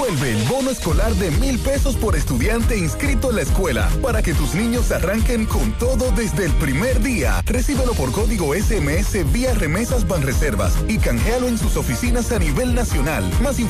Vuelve el bono escolar de $1,000 por estudiante inscrito en la escuela para que tus niños arranquen con todo desde el primer día. Recíbelo por código SMS vía Remesas Banreservas y canjealo en sus oficinas a nivel nacional. Más información